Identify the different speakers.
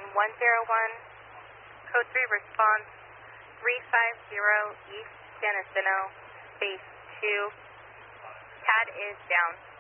Speaker 1: 101, code 3 response, 350 East San Jacinto, base 2. CAD is down.